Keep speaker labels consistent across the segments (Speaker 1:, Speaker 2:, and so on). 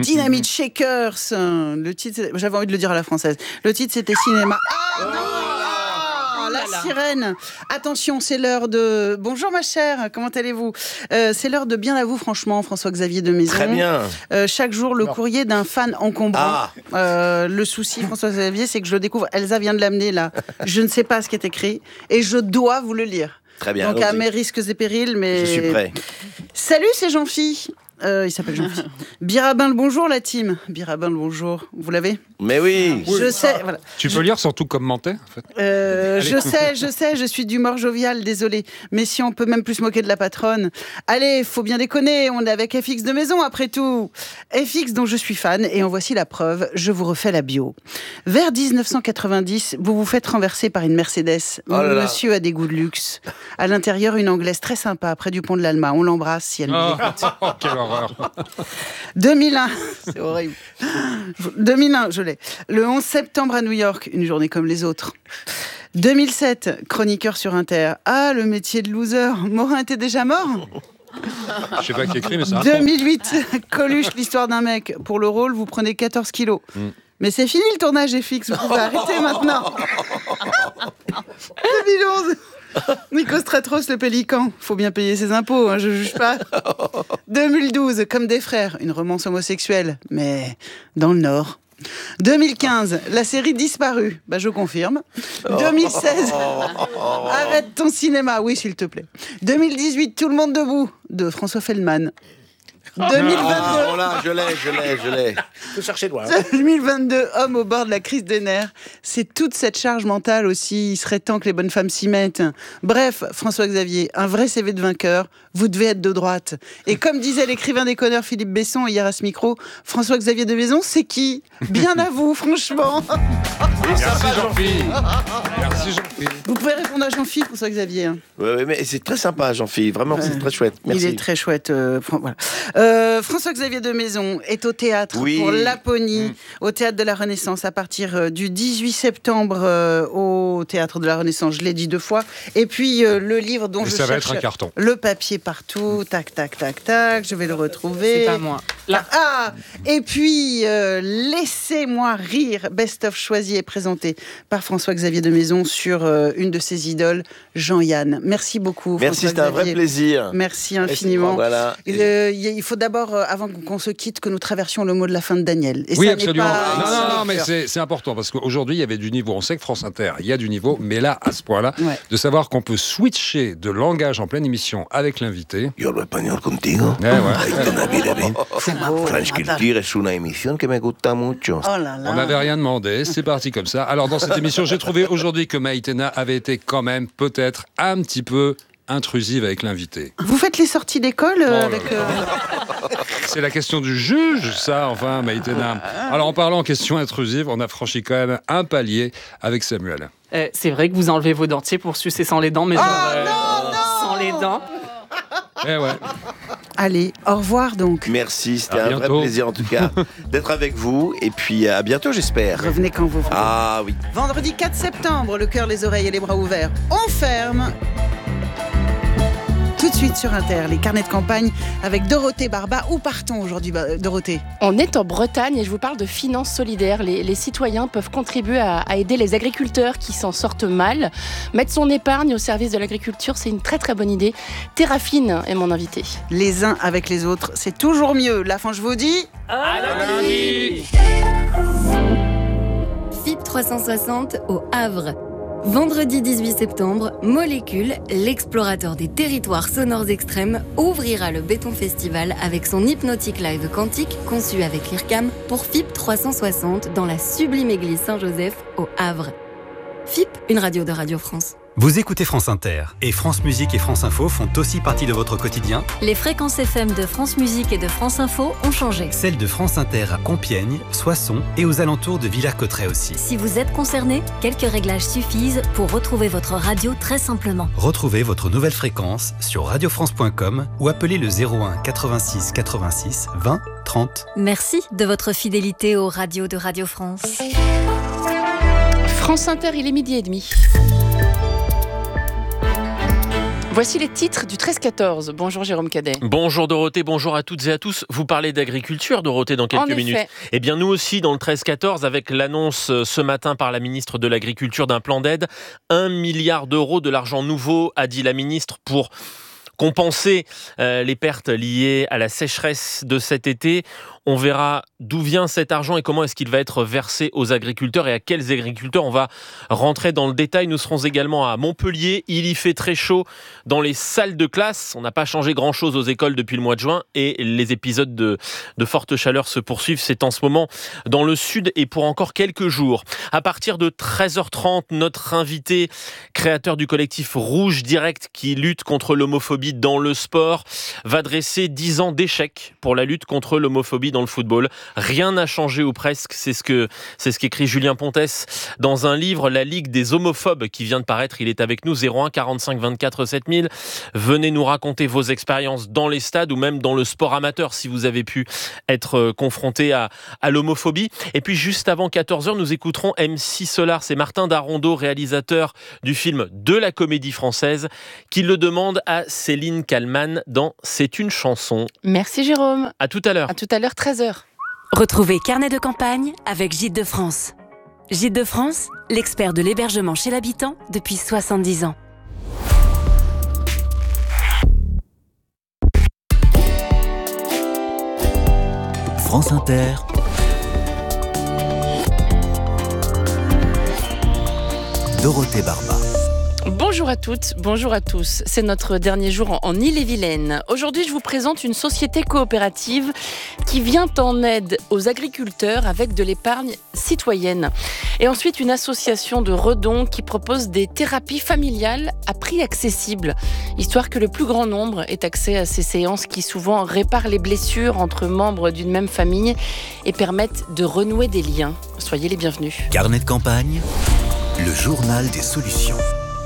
Speaker 1: Dynamite Shakers. Le titre, j'avais envie de le dire à la française. Le titre, c'était Cinéma. Ah non, la sirène. Attention, c'est l'heure de... Bonjour ma chère, comment allez-vous ? C'est l'heure de Bien à vous, franchement, François-Xavier de Maison.
Speaker 2: Très bien.
Speaker 1: Chaque jour, le courrier d'un fan encombrant. Le souci, François-Xavier, c'est que je le découvre. Elsa vient de l'amener, là. Je ne sais pas ce qui est écrit et je dois vous le lire.
Speaker 2: Très bien.
Speaker 1: Donc, à mes risques et périls, mais...
Speaker 2: Je suis prêt.
Speaker 1: Salut, c'est Jean-Phi. Il s'appelle Jean-Phi. Birabin le bonjour, la team. Birabin le bonjour. Vous l'avez ?
Speaker 2: Mais oui.
Speaker 1: Je sais. Voilà.
Speaker 3: Tu peux lire sans tout commenter, en fait.
Speaker 1: Je sais, je suis d'humeur joviale, désolé. Mais si on peut même plus se moquer de la patronne. Allez, faut bien déconner, on est avec FX de Maison, après tout. FX dont je suis fan, et en voici la preuve, je vous refais la bio. Vers 1990, vous vous faites renverser par une Mercedes. Monsieur a des goûts de luxe. À l'intérieur, une Anglaise très sympa, près du pont de l'Alma. On l'embrasse si elle nous écoute.
Speaker 3: Quelle horreur.
Speaker 1: 2001, c'est horrible. 2001, je l'ai. Le 11 septembre à New York, une journée comme les autres. 2007, chroniqueur sur Inter. Ah, le métier de loser. Morin était déjà mort ?
Speaker 3: Je sais pas qui écrit, mais ça.
Speaker 1: 2008, Coluche, l'histoire d'un mec. Pour le rôle, vous prenez 14 kilos. Mais c'est fini le tournage FX, vous pouvez arrêter maintenant. 2011, Nikos Stratros, le pélican. Faut bien payer ses impôts, hein, je juge pas. 2012, Comme des frères, une romance homosexuelle, mais dans le Nord. 2015, la série Disparue, je confirme. 2016, Arrête ton cinéma, oui s'il te plaît. 2018, Tout le monde debout, de François Feldman. 2022.
Speaker 2: Je l'ai.
Speaker 4: Faut chercher loin.
Speaker 1: 2022, Homme au bord de la crise des nerfs. C'est toute cette charge mentale aussi. Il serait temps que les bonnes femmes s'y mettent. Bref, François-Xavier, un vrai CV de vainqueur. Vous devez être de droite. Et comme disait l'écrivain déconneur Philippe Besson hier à ce micro, François-Xavier de Maison, c'est qui ? Bien à vous, franchement.
Speaker 3: Merci Jean-Philippe. Merci Jean-Philippe.
Speaker 1: Vous pouvez répondre à Jean-Philippe, François-Xavier.
Speaker 2: Oui, mais c'est très sympa, Jean-Philippe. Vraiment, c'est très chouette. Merci.
Speaker 1: Il est très chouette. Voilà. François-Xavier de Maison est au théâtre pour Laponie, au Théâtre de la Renaissance, à partir du 18 septembre au Théâtre de la Renaissance, je l'ai dit 2 fois. Et puis le livre dont je cherche...
Speaker 3: Ça va être un carton.
Speaker 1: Le papier partout, tac, tac, tac, tac, je vais le retrouver.
Speaker 5: C'est pas moi. Là.
Speaker 1: Et puis Laissez-moi rire, best-of choisi et présenté par François-Xavier de Maison sur une de ses idoles, Jean-Yann. Merci beaucoup.
Speaker 2: Merci, c'était un vrai plaisir.
Speaker 1: Merci infiniment.
Speaker 2: Voilà.
Speaker 1: Il faut d'abord, avant qu'on se quitte, que nous traversions le mot de la fin de Daniel. Et
Speaker 3: oui,
Speaker 1: ça
Speaker 3: absolument.
Speaker 1: Non,
Speaker 3: mais c'est important parce qu'aujourd'hui, il y avait du niveau. On sait que France Inter, il y a du niveau, mais là, à ce point-là, de savoir qu'on peut switcher de langage en pleine émission avec l'invité.
Speaker 2: Yo hablo español contigo. French Culture es una emisión que me gusta mucho.
Speaker 3: On n'avait rien demandé, c'est parti comme ça. Alors, dans cette émission, j'ai trouvé aujourd'hui que Maïtena avait été quand même peut-être un petit peu intrusive avec l'invité.
Speaker 1: Vous faites les sorties d'école avec...
Speaker 3: C'est la question du juge, ça, enfin, Maïtena. Alors, en parlant en question intrusive, on a franchi quand même un palier avec Samuel.
Speaker 5: C'est vrai que vous enlevez vos dentiers pour sucer sans les dents, mais sans les dents.
Speaker 3: Eh ouais.
Speaker 1: Allez, au revoir donc.
Speaker 2: Merci, c'était un vrai plaisir en tout cas d'être avec vous. Et puis à bientôt, j'espère.
Speaker 1: Revenez quand vous voulez.
Speaker 2: Ah oui.
Speaker 1: Vendredi 4 septembre, le cœur, les oreilles et les bras ouverts. On ferme. Tout de suite sur Inter, les carnets de campagne avec Dorothée Barba. Où partons aujourd'hui, Dorothée ?
Speaker 6: On est en Bretagne et je vous parle de finances solidaires. Les citoyens peuvent contribuer à aider les agriculteurs qui s'en sortent mal. Mettre son épargne au service de l'agriculture, c'est une très très bonne idée. Terrafine est mon invité.
Speaker 1: Les uns avec les autres, c'est toujours mieux. La fin, je vous dis...
Speaker 5: À lundi.
Speaker 7: FIP 360 au Havre. Vendredi 18 septembre, Molécule, l'explorateur des territoires sonores extrêmes, ouvrira le Béton Festival avec son hypnotique live quantique conçu avec l'IRCAM pour FIP 360 dans la sublime église Saint-Joseph au Havre. FIP, une radio de Radio France.
Speaker 8: Vous écoutez France Inter et France Musique et France Info font aussi partie de votre quotidien.
Speaker 9: Les fréquences FM de France Musique et de France Info ont changé.
Speaker 8: Celles de France Inter à Compiègne, Soissons et aux alentours de Villers-Cotterêts aussi.
Speaker 9: Si vous êtes concerné, quelques réglages suffisent pour retrouver votre radio très simplement.
Speaker 8: Retrouvez votre nouvelle fréquence sur radiofrance.com ou appelez le 01 86 86 20 30.
Speaker 9: Merci de votre fidélité aux radios de Radio France.
Speaker 6: France Inter, il est 12h30. Voici les titres du 13-14. Bonjour Jérôme Cadet.
Speaker 4: Bonjour Dorothée, bonjour à toutes et à tous. Vous parlez d'agriculture, Dorothée, dans quelques minutes. Eh bien, nous aussi, dans le 13-14, avec l'annonce ce matin par la ministre de l'Agriculture d'un plan d'aide, 1 milliard d'euros de l'argent nouveau, a dit la ministre, pour compenser les pertes liées à la sécheresse de cet été. On verra d'où vient cet argent et comment est-ce qu'il va être versé aux agriculteurs et à quels agriculteurs. On va rentrer dans le détail. Nous serons également à Montpellier. Il y fait très chaud dans les salles de classe. On n'a pas changé grand-chose aux écoles depuis le mois de juin et les épisodes de forte chaleur se poursuivent. C'est en ce moment dans le sud et pour encore quelques jours. À partir de 13h30, notre invité, créateur du collectif Rouge Direct qui lutte contre l'homophobie dans le sport, va dresser 10 ans d'échecs pour la lutte contre l'homophobie dans le football. Rien n'a changé ou presque, c'est ce qu'écrit Julien Pontès dans un livre, La Ligue des homophobes, qui vient de paraître. Il est avec nous, 01 45 24 7000. Venez nous raconter vos expériences dans les stades ou même dans le sport amateur, si vous avez pu être confronté à l'homophobie. Et puis juste avant 14h, nous écouterons MC Solar. C'est Martin Darondeau, réalisateur du film de la Comédie Française, qui le demande à Céline Kallmann dans C'est une chanson.
Speaker 6: Merci Jérôme.
Speaker 4: À tout à l'heure.
Speaker 6: À tout à l'heure, 13h.
Speaker 9: Retrouvez Carnet de campagne avec Gîtes de France. Gîtes de France, l'expert de l'hébergement chez l'habitant depuis 70 ans.
Speaker 10: France Inter. Dorothée Barba.
Speaker 6: Bonjour à toutes, bonjour à tous. C'est notre dernier jour en Ille-et-Vilaine. Aujourd'hui, je vous présente une société coopérative qui vient en aide aux agriculteurs avec de l'épargne citoyenne. Et ensuite, une association de Redon qui propose des thérapies familiales à prix accessible, histoire que le plus grand nombre ait accès à ces séances qui souvent réparent les blessures entre membres d'une même famille et permettent de renouer des liens. Soyez les bienvenus.
Speaker 10: Carnet de campagne, le journal des solutions.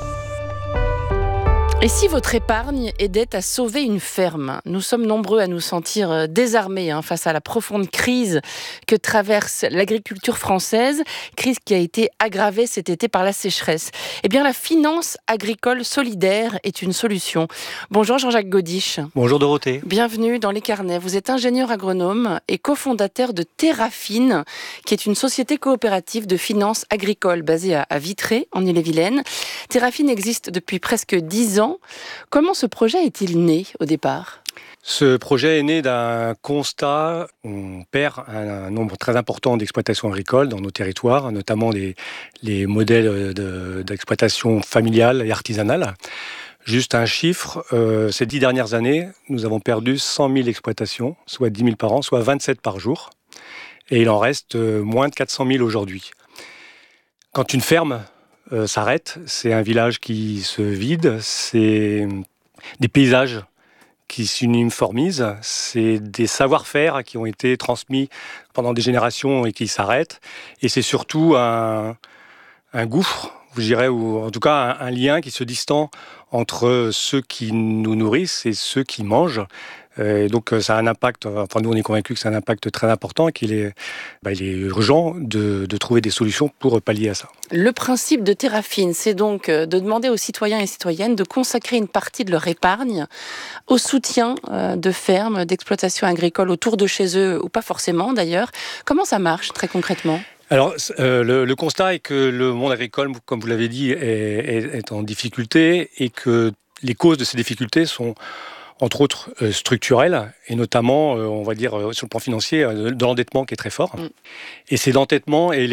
Speaker 6: Et si votre épargne aidait à sauver une ferme ? Nous sommes nombreux à nous sentir désarmés face à la profonde crise que traverse l'agriculture française, crise qui a été aggravée cet été par la sécheresse. Eh bien, la finance agricole solidaire est une solution. Bonjour Jean-Jacques Godiche.
Speaker 11: Bonjour Dorothée.
Speaker 6: Bienvenue dans Les Carnets. Vous êtes ingénieur agronome et cofondateur de Terrafine, qui est une société coopérative de finance agricole basée à Vitré, en Ille-et-Vilaine. Terrafine existe depuis presque 10 ans. Comment ce projet est-il né au départ ?
Speaker 11: Ce projet est né d'un constat. On perd un nombre très important d'exploitations agricoles dans nos territoires, notamment les modèles d'exploitation familiale et artisanale. Juste un chiffre, ces 10 dernières années, nous avons perdu 100 000 exploitations, soit 10 000 par an, soit 27 par jour. Et il en reste moins de 400 000 aujourd'hui. Quand une ferme s'arrête, c'est un village qui se vide, c'est des paysages qui s'uniformisent, c'est des savoir-faire qui ont été transmis pendant des générations et qui s'arrêtent, et c'est surtout un gouffre, je dirais, ou en tout cas un lien qui se distend entre ceux qui nous nourrissent et ceux qui mangent. Et donc ça a un impact, enfin nous on est convaincus que c'est un impact très important et qu'il est, il est urgent de trouver des solutions pour pallier à ça.
Speaker 6: Le principe de Terrafine, c'est donc de demander aux citoyens et citoyennes de consacrer une partie de leur épargne au soutien de fermes, d'exploitations agricoles autour de chez eux, ou pas forcément d'ailleurs. Comment ça marche très concrètement ?
Speaker 11: Alors, le constat est que le monde agricole, comme vous l'avez dit, est en difficulté et que les causes de ces difficultés sont entre autres structurelles, et notamment, on va dire, sur le plan financier, de l'endettement qui est très fort. Et cet endettement, il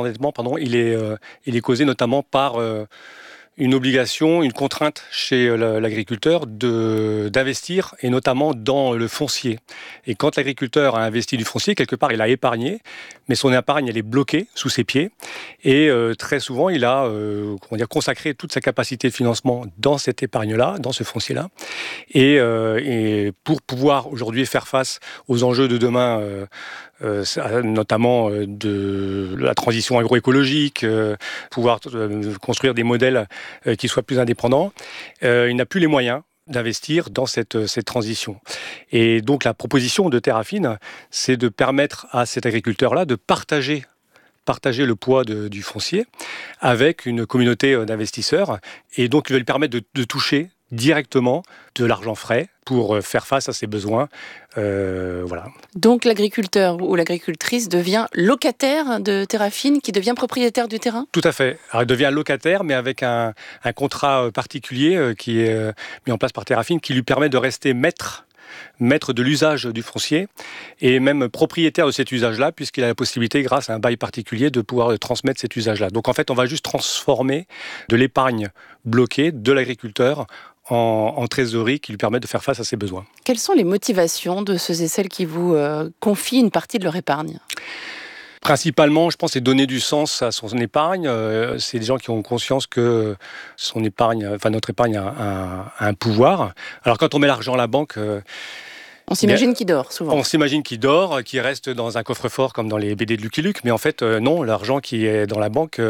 Speaker 11: est causé notamment par une obligation, une contrainte chez l'agriculteur d'investir, et notamment dans le foncier. Et quand l'agriculteur a investi du foncier, quelque part, il a épargné, mais son épargne, elle est bloquée sous ses pieds. Et très souvent, il a consacré toute sa capacité de financement dans cette épargne-là, dans ce foncier-là. Et pour pouvoir aujourd'hui faire face aux enjeux de demain, notamment de la transition agroécologique, pouvoir construire des modèles qui soient plus indépendants, il n'a plus les moyens d'investir dans cette transition. Et donc la proposition de Terrafine, c'est de permettre à cet agriculteur-là de partager le poids du foncier avec une communauté d'investisseurs, et donc il va lui permettre de toucher directement de l'argent frais pour faire face à ses besoins. Voilà.
Speaker 6: Donc l'agriculteur ou l'agricultrice devient locataire de Terrafine, qui devient propriétaire du terrain ?
Speaker 11: Tout à fait. Alors, il devient locataire, mais avec un contrat particulier qui est mis en place par Terrafine, qui lui permet de rester maître de l'usage du foncier et même propriétaire de cet usage-là, puisqu'il a la possibilité, grâce à un bail particulier, de pouvoir transmettre cet usage-là. Donc en fait, on va juste transformer de l'épargne bloquée de l'agriculteur en trésorerie qui lui permet de faire face à ses besoins.
Speaker 6: Quelles sont les motivations de ceux et celles qui vous confient une partie de leur épargne ?
Speaker 11: Principalement, je pense, c'est donner du sens à son épargne. C'est des gens qui ont conscience que son épargne, enfin notre épargne a un pouvoir. Alors quand on met l'argent à la banque...
Speaker 6: on s'imagine qu'il dort, souvent.
Speaker 11: On s'imagine qu'il dort, qu'il reste dans un coffre-fort comme dans les BD de Lucky Luke. Mais en fait, non, l'argent qui est dans la banque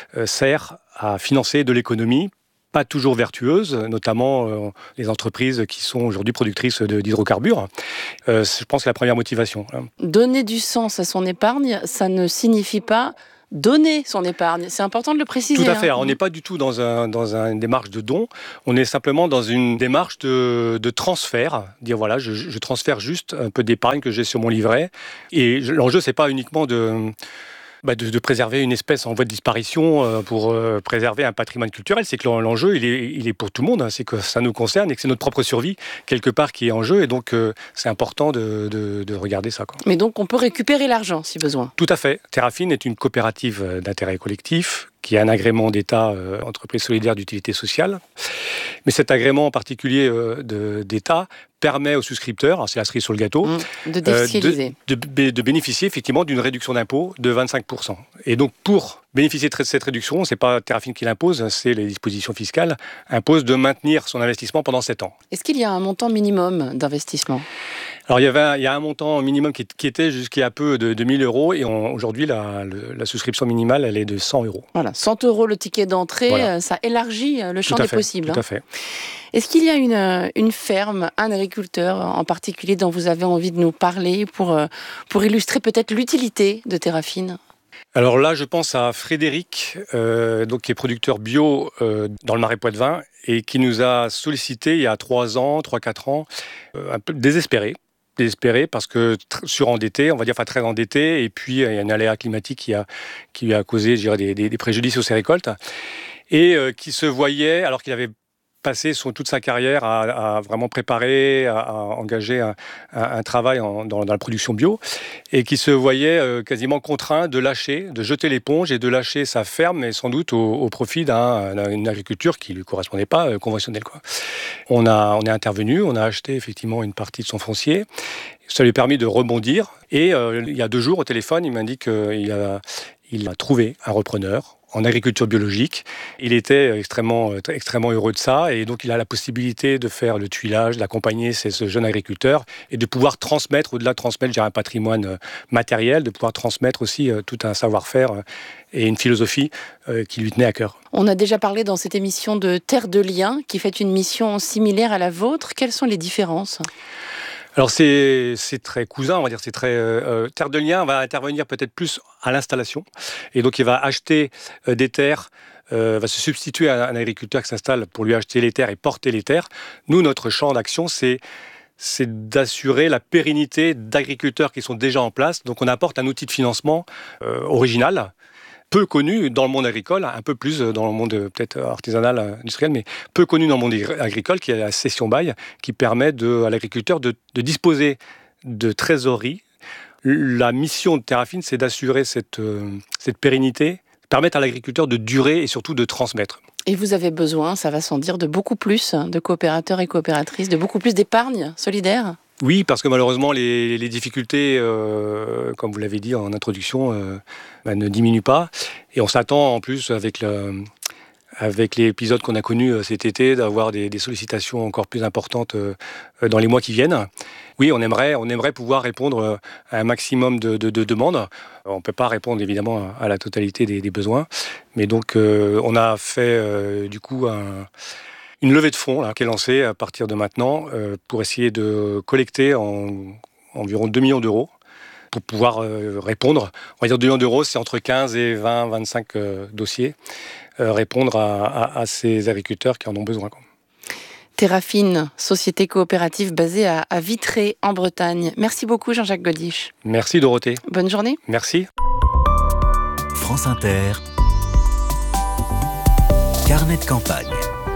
Speaker 11: sert à financer de l'économie, pas toujours vertueuse, notamment les entreprises qui sont aujourd'hui productrices d'hydrocarbures. Je pense que c'est la première motivation.
Speaker 6: Donner du sens à son épargne, ça ne signifie pas donner son épargne. C'est important de le préciser.
Speaker 11: Tout à fait. Alors, on n'est pas du tout dans une démarche de don. On est simplement dans une démarche de transfert. Dire voilà, je transfère juste un peu d'épargne que j'ai sur mon livret. Et l'enjeu, c'est pas uniquement de préserver une espèce en voie de disparition pour préserver un patrimoine culturel. C'est que l'enjeu, il est pour tout le monde. C'est que ça nous concerne et que c'est notre propre survie, quelque part, qui est en jeu. Et donc, c'est important de regarder ça, quoi.
Speaker 6: Mais donc, on peut récupérer l'argent, si besoin.
Speaker 11: Tout à fait. Terrafine est une coopérative d'intérêt collectif qui a un agrément d'État, entreprise solidaire d'utilité sociale. Mais cet agrément en particulier d'État permet aux souscripteurs, alors c'est la cerise sur le gâteau,
Speaker 6: de défiscaliser.
Speaker 11: De bénéficier effectivement d'une réduction d'impôt de 25%. Et donc pour bénéficier de cette réduction, c'est pas Terrafine qui l'impose, c'est les dispositions fiscales, imposent de maintenir son investissement pendant 7 ans.
Speaker 6: Est-ce qu'il y a un montant minimum d'investissement ?
Speaker 11: Alors il y a un montant minimum qui était jusqu'à peu de 1 000 € et aujourd'hui la souscription minimale elle est de 100 €.
Speaker 6: Voilà, 100 € le ticket d'entrée, voilà. Ça élargit le champ des possibles.
Speaker 11: Tout à fait.
Speaker 6: Est-ce qu'il y a une ferme, un agriculteur en particulier dont vous avez envie de nous parler pour illustrer peut-être l'utilité de Terrafine ?
Speaker 11: Alors là, je pense à Frédéric, qui est producteur bio dans le Marais Poitevin et qui nous a sollicité il y a 3-4 ans, un peu désespéré parce que surendetté, on va dire, enfin très endetté, et puis il y a un aléa climatique qui lui a causé, je dirais, des préjudices sur ses récoltes, et qui se voyait, alors qu'il avait passé toute sa carrière à vraiment préparer, à engager un travail dans la production bio, et qui se voyait quasiment contraint de jeter l'éponge et de lâcher sa ferme, mais sans doute au profit d'une agriculture qui ne lui correspondait pas, conventionnelle, quoi. On est intervenu, on a acheté effectivement une partie de son foncier. Ça lui a permis de rebondir. Et il y a 2 jours au téléphone, il m'indique qu'il a trouvé un repreneur en agriculture biologique. Il était extrêmement heureux de ça, et donc il a la possibilité de faire le tuilage, d'accompagner ce jeune agriculteur et de pouvoir transmettre, au-delà de transmettre un patrimoine matériel, de pouvoir transmettre aussi tout un savoir-faire et une philosophie qui lui tenait à cœur.
Speaker 6: On a déjà parlé dans cette émission de Terre de Liens, qui fait une mission similaire à la vôtre. Quelles sont les différences ?
Speaker 11: Alors c'est très cousin, on va dire, c'est très... Terre de Liens va intervenir peut-être plus à l'installation, et donc il va acheter des terres, va se substituer à un agriculteur qui s'installe pour lui acheter les terres et porter les terres. Nous, notre champ d'action, c'est d'assurer la pérennité d'agriculteurs qui sont déjà en place. Donc on apporte un outil de financement original, peu connu dans le monde agricole, un peu plus dans le monde peut-être artisanal, industriel, mais peu connu dans le monde agricole, qui est la cession bail, qui permet à l'agriculteur de disposer de trésorerie. La mission de Terrafine, c'est d'assurer cette pérennité, permettre à l'agriculteur de durer et surtout de transmettre.
Speaker 6: Et vous avez besoin, ça va sans dire, de beaucoup plus de coopérateurs et coopératrices, de beaucoup plus d'épargne solidaire ?
Speaker 11: Oui, parce que malheureusement, les difficultés, comme vous l'avez dit en introduction, ne diminuent pas. Et on s'attend en plus, avec l'épisode qu'on a connu cet été, d'avoir des sollicitations encore plus importantes dans les mois qui viennent. Oui, on aimerait pouvoir répondre à un maximum de demandes. On ne peut pas répondre évidemment à la totalité des besoins. Mais donc, on a fait du coup une levée de fonds qui est lancée à partir de maintenant pour essayer de collecter environ 2 millions d'euros pour pouvoir répondre. On va dire 2 millions d'euros, c'est entre 15 et 20, 25 dossiers, répondre à ces agriculteurs qui en ont besoin, quoi.
Speaker 6: Terrafine, société coopérative basée à Vitré, en Bretagne. Merci beaucoup Jean-Jacques Godiche.
Speaker 11: Merci Dorothée.
Speaker 6: Bonne journée.
Speaker 11: Merci.
Speaker 10: France Inter. Carnet de campagne.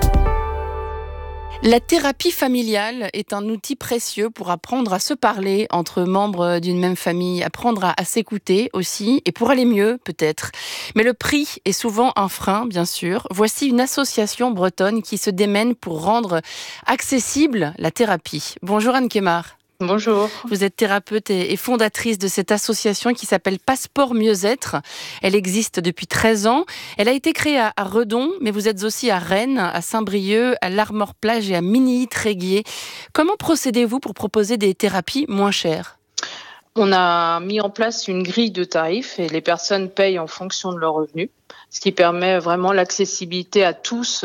Speaker 6: La thérapie familiale est un outil précieux pour apprendre à se parler entre membres d'une même famille, apprendre à s'écouter aussi, et pour aller mieux peut-être. Mais le prix est souvent un frein, bien sûr. Voici une association bretonne qui se démène pour rendre accessible la thérapie. Bonjour Anne Kemar.
Speaker 12: Bonjour.
Speaker 6: Vous êtes thérapeute et fondatrice de cette association qui s'appelle Passeport Mieux-être. Elle existe depuis 13 ans. Elle a été créée à Redon, mais vous êtes aussi à Rennes, à Saint-Brieuc, à l'Armor-Plage et à Mini-Tréguier. Comment procédez-vous pour proposer des thérapies moins chères ?
Speaker 12: On a mis en place une grille de tarifs et les personnes payent en fonction de leurs revenus, ce qui permet vraiment l'accessibilité à tous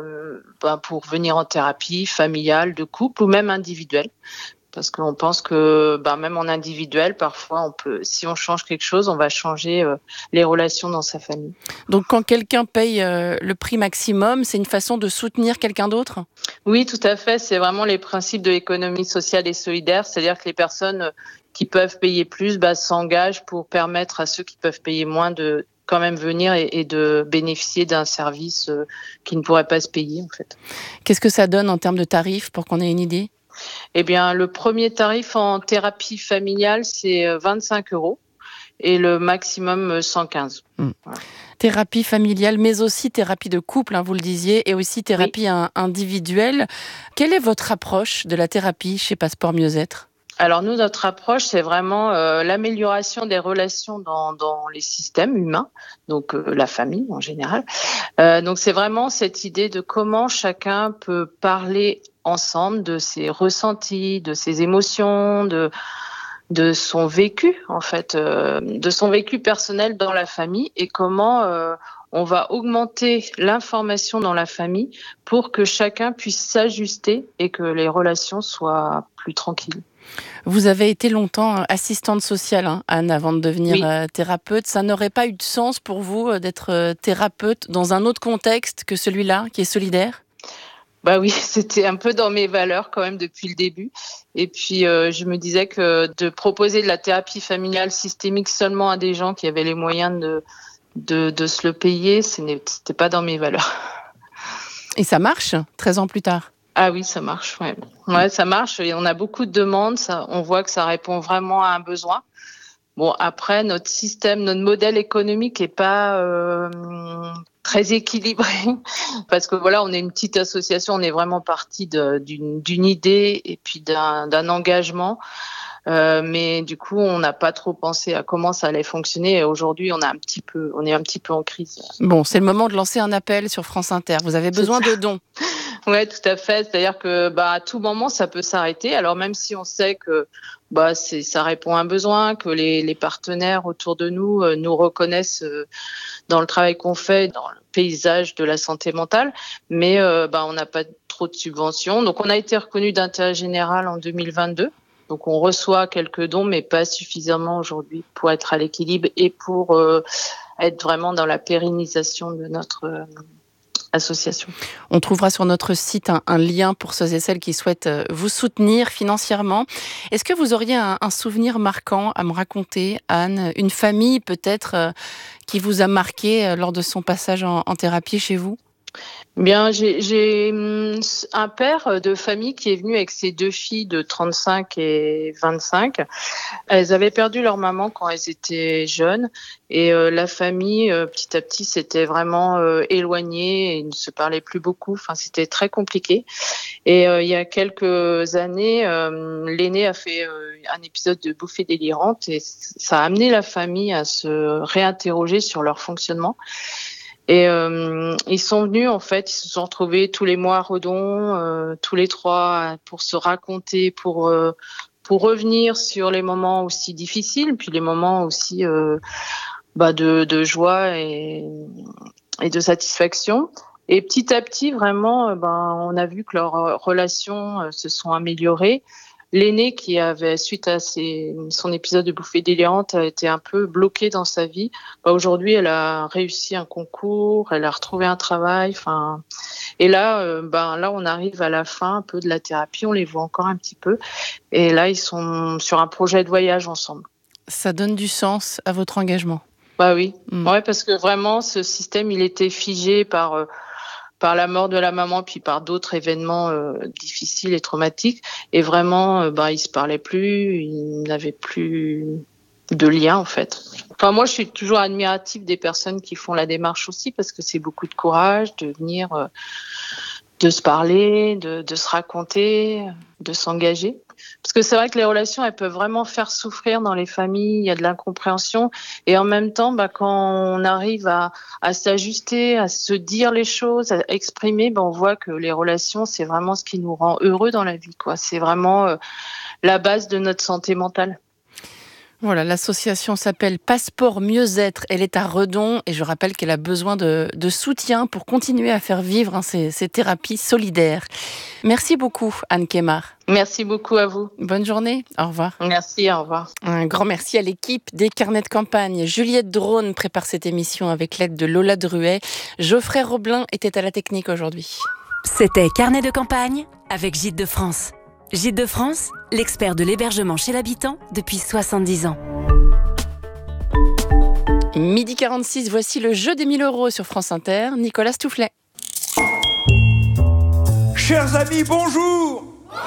Speaker 12: pour venir en thérapie familiale, de couple ou même individuelle. Parce qu'on pense que même en individuel, parfois, si on change quelque chose, on va changer les relations dans sa famille.
Speaker 6: Donc quand quelqu'un paye le prix maximum, c'est une façon de soutenir quelqu'un d'autre ?
Speaker 12: Oui, tout à fait. C'est vraiment les principes de l'économie sociale et solidaire. C'est-à-dire que les personnes qui peuvent payer plus s'engagent pour permettre à ceux qui peuvent payer moins de quand même venir et de bénéficier d'un service qui ne pourrait pas se payer, en fait.
Speaker 6: Qu'est-ce que ça donne en termes de tarifs pour qu'on ait une idée ?
Speaker 12: Eh bien, le premier tarif en thérapie familiale, c'est 25 € et le maximum 115. Voilà.
Speaker 6: Thérapie familiale, mais aussi thérapie de couple, vous le disiez, et aussi thérapie individuelle. Quelle est votre approche de la thérapie chez Passeport Mieux-être ?
Speaker 12: Alors nous, notre approche, c'est vraiment l'amélioration des relations dans les systèmes humains, donc la famille en général. Donc c'est vraiment cette idée de comment chacun peut parler ensemble de ses ressentis, de ses émotions, de son vécu en fait, de son vécu personnel dans la famille et comment on va augmenter l'information dans la famille pour que chacun puisse s'ajuster et que les relations soient plus tranquilles.
Speaker 6: Vous avez été longtemps assistante sociale, Anne, avant de devenir thérapeute. Ça n'aurait pas eu de sens pour vous d'être thérapeute dans un autre contexte que celui-là, qui est solidaire ?
Speaker 12: Oui, c'était un peu dans mes valeurs quand même depuis le début. Et puis, je me disais que de proposer de la thérapie familiale systémique seulement à des gens qui avaient les moyens de se le payer, c'était pas dans mes valeurs.
Speaker 6: Et ça marche, 13 ans plus tard ?
Speaker 12: Ah oui, ça marche, ouais, ça marche. Et on a beaucoup de demandes. On voit que ça répond vraiment à un besoin. Bon, après, notre système, notre modèle économique est pas très équilibré parce que voilà, on est une petite association. On est vraiment parti d'une idée et puis d'un engagement. Mais du coup, on n'a pas trop pensé à comment ça allait fonctionner. Et aujourd'hui, on est un petit peu en crise.
Speaker 6: Bon, c'est le moment de lancer un appel sur France Inter. Vous avez besoin de dons.
Speaker 12: Ouais, tout à fait. C'est-à-dire que à tout moment, ça peut s'arrêter. Alors même si on sait que ça répond à un besoin, que les partenaires autour de nous nous reconnaissent dans le travail qu'on fait, dans le paysage de la santé mentale, mais on n'a pas trop de subventions. Donc on a été reconnu d'intérêt général en 2022. Donc on reçoit quelques dons, mais pas suffisamment aujourd'hui pour être à l'équilibre et pour être vraiment dans la pérennisation de notre association.
Speaker 6: On trouvera sur notre site un lien pour ceux et celles qui souhaitent vous soutenir financièrement. Est-ce que vous auriez un souvenir marquant à me raconter, Anne ? Une famille peut-être qui vous a marqué lors de son passage en thérapie chez vous ?
Speaker 12: Bien, j'ai un père de famille qui est venu avec ses 2 filles de 35 et 25. Elles avaient perdu leur maman quand elles étaient jeunes et la famille, petit à petit, s'était vraiment éloignée et ils ne se parlaient plus beaucoup. Enfin, c'était très compliqué. Et il y a quelques années, l'aîné a fait un épisode de bouffée délirante et ça a amené la famille à se réinterroger sur leur fonctionnement. Et ils sont venus, en fait, ils se sont retrouvés tous les mois à Redon, tous les 3, pour se raconter, pour revenir sur les moments aussi difficiles, puis les moments aussi de joie et de satisfaction. Et petit à petit, vraiment, on a vu que leurs relations se sont améliorées. l'aîné qui avait, suite à son épisode de bouffée délirante, a été un peu bloqué dans sa vie. Aujourd'hui, elle a réussi un concours, elle a retrouvé un travail. Et là, on arrive à la fin un peu de la thérapie. On les voit encore un petit peu. Et là, ils sont sur un projet de voyage ensemble.
Speaker 6: Ça donne du sens à votre engagement.
Speaker 12: Oui. Ouais, parce que vraiment, ce système, il était figé par la mort de la maman, puis par d'autres événements difficiles et traumatiques. Et vraiment, ils se parlaient plus, ils n'avaient plus de lien, en fait. Moi, je suis toujours admirative des personnes qui font la démarche aussi, parce que c'est beaucoup de courage de venir, de se parler, de se raconter, de s'engager. Parce que c'est vrai que les relations, elles peuvent vraiment faire souffrir dans les familles, il y a de l'incompréhension. Et en même temps, quand on arrive à s'ajuster, à se dire les choses, à exprimer, on voit que les relations, c'est vraiment ce qui nous rend heureux dans la vie, quoi. C'est vraiment la base de notre santé mentale.
Speaker 6: Voilà, l'association s'appelle Passeport Mieux-être. Elle est à Redon et je rappelle qu'elle a besoin de soutien pour continuer à faire vivre ces thérapies solidaires. Merci beaucoup, Anne Kemar.
Speaker 12: Merci beaucoup à vous.
Speaker 6: Bonne journée. Au revoir.
Speaker 12: Merci, au revoir.
Speaker 6: Un grand merci à l'équipe des Carnets de campagne. Juliette Drone prépare cette émission avec l'aide de Lola Druet. Geoffrey Roblin était à la technique aujourd'hui.
Speaker 9: C'était Carnet de campagne avec Gîtes de France. Gîtes de France, l'expert de l'hébergement chez l'habitant depuis 70 ans.
Speaker 6: 12h46, voici le jeu des 1000 € sur France Inter. Nicolas Stoufflet.
Speaker 13: Chers amis, bonjour.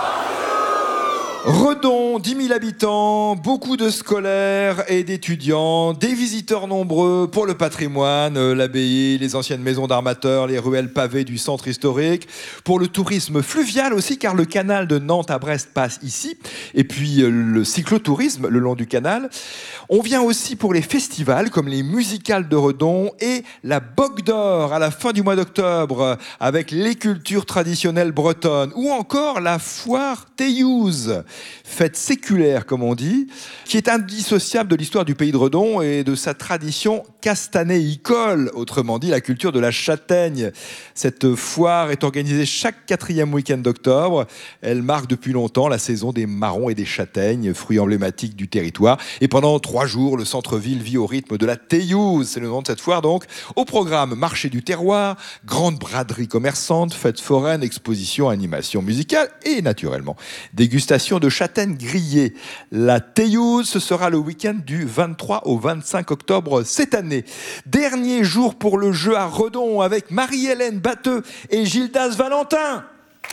Speaker 13: Redon, 10 000 habitants, beaucoup de scolaires et d'étudiants, des visiteurs nombreux pour le patrimoine, l'abbaye, les anciennes maisons d'armateurs, les ruelles pavées du centre historique, pour le tourisme fluvial aussi, car le canal de Nantes à Brest passe ici, et puis le cyclotourisme le long du canal. On vient aussi pour les festivals, comme les musicales de Redon et la Bogue d'Or à la fin du mois d'octobre, avec les cultures traditionnelles bretonnes, ou encore la foire Théouse, fête séculaire comme on dit, qui est indissociable de l'histoire du pays de Redon et de sa tradition castanéicole, autrement dit la culture de la châtaigne. Cette foire est organisée chaque 4e week-end d'octobre. Elle marque depuis longtemps la saison des marrons et des châtaignes, fruits emblématiques du territoire. Et pendant 3 jours, le centre-ville vit au rythme de la Théouse, c'est le nom de cette foire donc. Au programme, marché du terroir, grande braderie commerçante, fête foraine, exposition, animation musicale et naturellement dégustation de châtaignes grillées. La Théouse, ce sera le week-end du 23 au 25 octobre cette année. Dernier jour pour le jeu à Redon avec Marie-Hélène Batteux et Gildas Valentin.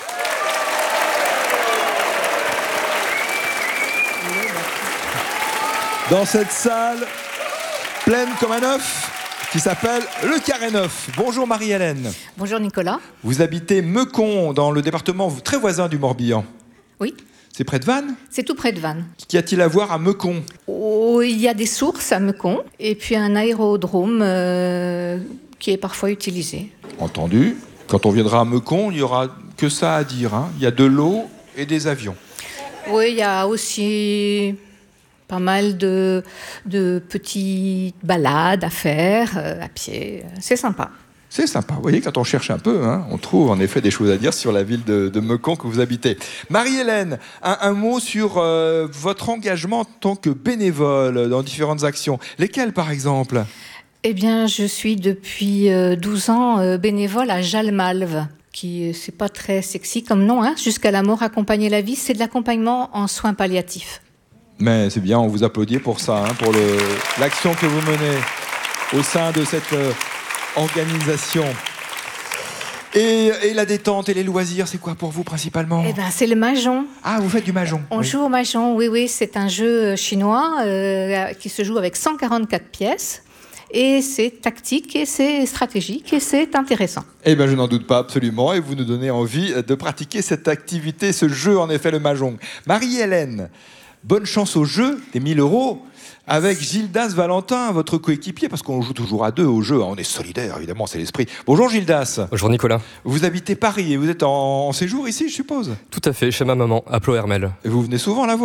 Speaker 13: Dans cette salle pleine comme un œuf qui s'appelle le Carré Neuf. Bonjour Marie-Hélène.
Speaker 14: Bonjour Nicolas.
Speaker 13: Vous habitez Meucon, dans le département très voisin du Morbihan.
Speaker 14: Oui.
Speaker 13: C'est près de Vannes ?
Speaker 14: C'est tout près de Vannes.
Speaker 13: Qu'y a-t-il à voir à Meucon ?
Speaker 14: Il y a des sources à Meucon et puis un aérodrome qui est parfois utilisé.
Speaker 13: Entendu. Quand on viendra à Meucon, il n'y aura que ça à dire. Il y a de l'eau et des avions.
Speaker 14: Oui, il y a aussi pas mal de petites balades à faire à pied. C'est sympa.
Speaker 13: C'est sympa. Vous voyez, quand on cherche un peu, on trouve en effet des choses à dire sur la ville de Meucon que vous habitez. Marie-Hélène, un mot sur votre engagement en tant que bénévole dans différentes actions. Lesquelles, par exemple ?
Speaker 14: Eh bien, je suis depuis 12 ans bénévole à Jalmalve, qui c'est pas très sexy comme nom, Jusqu'à la mort, accompagner la vie, c'est de l'accompagnement en soins palliatifs.
Speaker 13: Mais c'est bien, on vous applaudit pour ça, pour l'action que vous menez au sein de cette organisation. Et la détente et les loisirs, c'est quoi pour vous principalement ?
Speaker 14: Eh ben, c'est le mahjong.
Speaker 13: Ah, vous faites du mahjong ?
Speaker 14: On joue au mahjong, oui, c'est un jeu chinois qui se joue avec 144 pièces. Et c'est tactique, et c'est stratégique, et c'est intéressant.
Speaker 13: Eh bien, je n'en doute pas absolument, et vous nous donnez envie de pratiquer cette activité, ce jeu, en effet, le mahjong. Marie-Hélène, bonne chance au jeu des 1000 € avec Gildas Valentin, votre coéquipier, parce qu'on joue toujours à deux au jeu. On est solidaires, évidemment, c'est l'esprit. Bonjour Gildas.
Speaker 15: Bonjour Nicolas.
Speaker 13: Vous habitez Paris et vous êtes en séjour ici, je suppose ?
Speaker 15: Tout à fait, chez ma maman, à Plohermel.
Speaker 13: Et vous venez souvent la voir ?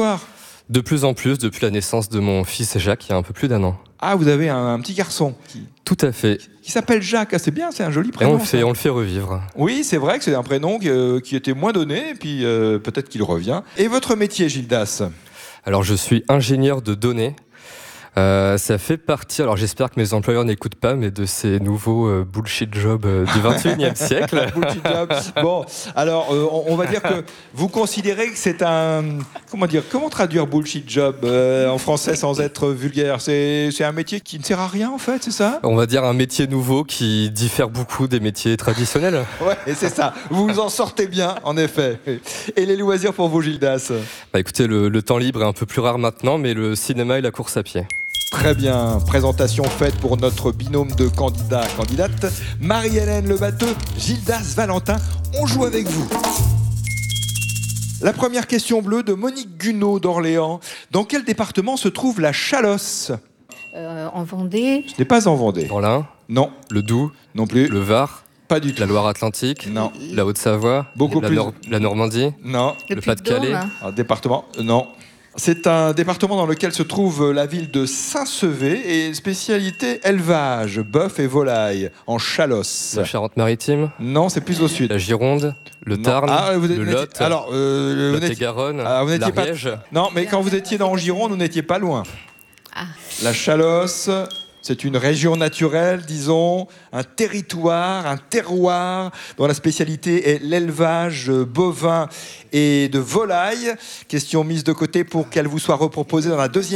Speaker 15: De plus en plus, depuis la naissance de mon fils Jacques, il y a un peu plus d'1 an.
Speaker 13: Ah, vous avez un petit garçon
Speaker 15: Tout à fait.
Speaker 13: qui s'appelle Jacques. Ah, c'est bien, c'est un joli
Speaker 15: Et
Speaker 13: prénom.
Speaker 15: on le fait revivre.
Speaker 13: Oui, c'est vrai que c'est un prénom qui était moins donné, et puis peut-être qu'il revient. Et votre métier, Gildas?
Speaker 15: Alors, je suis ingénieur de données. Ça fait partie, alors j'espère que mes employeurs n'écoutent pas, mais de ces nouveaux bullshit jobs du 21e siècle.
Speaker 13: Bullshit job. Bon, alors on va dire que vous considérez que c'est un... Comment traduire bullshit job en français sans être vulgaire? C'est un métier qui ne sert à rien en fait, c'est ça?
Speaker 15: On va dire un métier nouveau qui diffère beaucoup des métiers traditionnels.
Speaker 13: Ouais, et c'est ça. Vous vous en sortez bien, en effet. Et les loisirs pour vous, Gildas?
Speaker 15: Écoutez, le temps libre est un peu plus rare maintenant, mais le cinéma et la course à pied.
Speaker 13: Très bien, présentation faite pour notre binôme de candidats-candidates, Marie-Hélène Le Batteux, Gildas Valentin, on joue avec vous. La première question bleue de Monique Gunaud d'Orléans. Dans quel département se trouve la Chalosse?
Speaker 14: En Vendée.
Speaker 13: Ce n'est pas en Vendée.
Speaker 15: Dans l'Ain?
Speaker 13: Non.
Speaker 15: Le Doubs?
Speaker 13: Non plus.
Speaker 15: Le Var?
Speaker 13: Pas du tout.
Speaker 15: La Loire-Atlantique?
Speaker 13: Non.
Speaker 15: La Haute-Savoie?
Speaker 13: Beaucoup plus.
Speaker 15: La Normandie?
Speaker 13: Non.
Speaker 14: Le
Speaker 15: Pas-de-Calais?
Speaker 13: Un département? Non. C'est un département dans lequel se trouve la ville de Saint-Sevé et spécialité élevage, bœuf et volaille, en Chalosse.
Speaker 15: La Charente-Maritime?
Speaker 13: Non, c'est plus au sud.
Speaker 15: La Gironde? Le
Speaker 13: Non.
Speaker 15: Tarn?
Speaker 13: Le
Speaker 15: Lot?
Speaker 13: Alors,
Speaker 15: la Garonne? l'Ariège?
Speaker 13: Non, mais quand vous étiez en Gironde, vous n'étiez pas loin. La Chalosse, c'est une région naturelle, disons, un territoire, un terroir dont la spécialité est l'élevage bovin et de volaille. Question mise de côté pour qu'elle vous soit reproposée dans la deuxième